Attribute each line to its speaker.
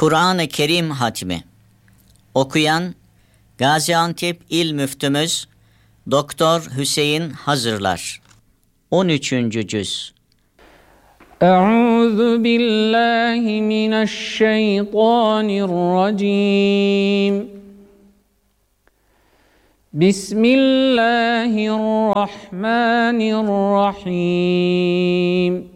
Speaker 1: Kur'an-ı Kerim hatmi. Okuyan Gaziantep İl Müftümüz Doktor Hüseyin Hazırlar. 13. cüz.
Speaker 2: Euzu billahi mineşşeytanirracim. Bismillahirrahmanirrahim.